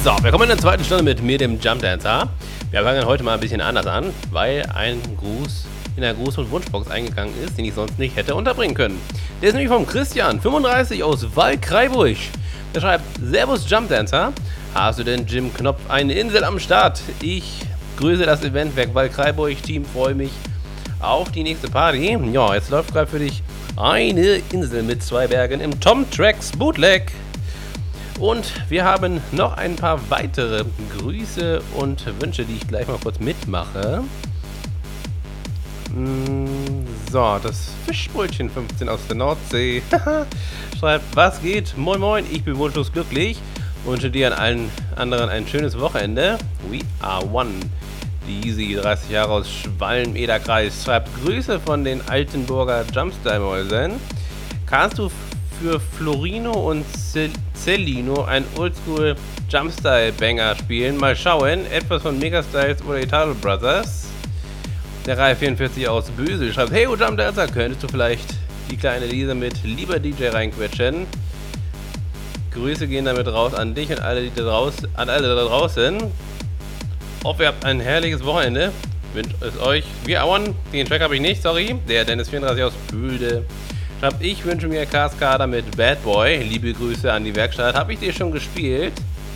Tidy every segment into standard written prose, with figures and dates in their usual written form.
So, wir kommen in der zweiten Stunde mit mir, dem Jump Dancer. Wir fangen heute mal ein bisschen anders an, weil ein Gruß in der Gruß- und Wunschbox eingegangen ist, den ich sonst nicht hätte unterbringen können. Der ist nämlich vom Christian, 35 aus Waldkraiburg. Der schreibt: Servus Jump Dancer, hast du denn Jim Knopf eine Insel am Start? Ich grüße das Eventwerk Waldkraiburg Team, freue mich auf die nächste Party. Ja, jetzt läuft gerade für dich eine Insel mit 2 Bergen im Tom Tracks Bootleg. Und wir haben noch ein paar weitere Grüße und Wünsche, die ich gleich mal kurz mitmache. So, das Fischbrötchen 15 aus der Nordsee schreibt: Was geht? Moin moin, ich bin wunschlos glücklich. Wünsche dir an allen anderen ein schönes Wochenende. We are one. Die Easy, 30 Jahre aus Schwalm-Eder-Kreis, schreibt: Grüße von den Altenburger Jumpstyle-Mäusen. Kannst du für Florino und Cellino ein Oldschool Jumpstyle-Banger spielen? Mal schauen. Etwas von Megastyles oder Italo Brothers. Der Reihe 44 aus Bösel schreibt: Hey, Jump Dancer, könntest du vielleicht die kleine Lisa mit Lieber DJ reinquetschen? Grüße gehen damit raus an dich und alle da draußen. Hoffe, ihr habt ein herrliches Wochenende. Wünsche es euch. Wir Auern, den Track habe ich nicht, sorry. Der Dennis 34 aus Bülde schreibt: Ich wünsche mir Cascada mit Bad Boy. Liebe Grüße an die Werkstatt. Habe ich dir schon gespielt?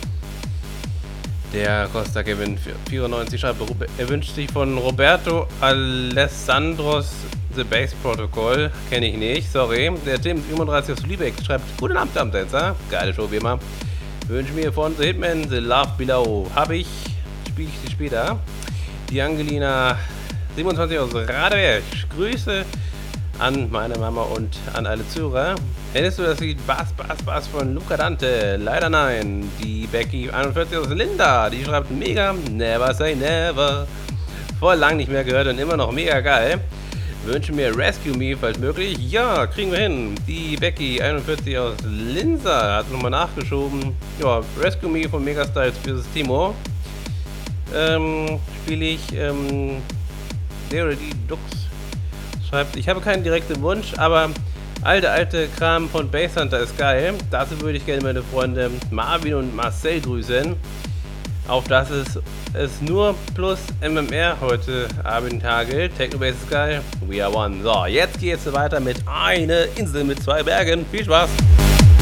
Der Costa Kevin 94 schreibt: Er wünscht sich von Roberto Alessandros The Bass Protocol. Kenne ich nicht, sorry. Der Tim 37 aus Lübeck schreibt: Guten Abend, Jump Dancer. Geile Show wie immer. Wünsche mir von The Hitman The Love Below. Habe ich. Spiele ich sie später. Die Angelina 27 aus Radeberg. Grüße an meine Mama und an alle Zuhörer. Hättest du das Lied Bass von Luca Dante? Leider nein. Die Becky 41 aus Linda, die schreibt: Mega, never say never. Voll lang nicht mehr gehört und immer noch mega geil. Wünsche mir Rescue Me, falls möglich. Ja, kriegen wir hin. Die Becky 41 aus Linza hat nochmal nachgeschoben. Ja, Rescue Me von Megastyles für das Timo. Spiele ich Leody Dux schreibt: Ich habe keinen direkten Wunsch, aber alte Kram von Basshunter ist geil. Dazu würde ich gerne meine Freunde Marvin und Marcel grüßen. Auf das es nur plus MMR heute Abend hagelt. Technobase ist geil. We are one. So, jetzt geht's weiter mit einer Insel mit 2 Bergen. Viel Spaß!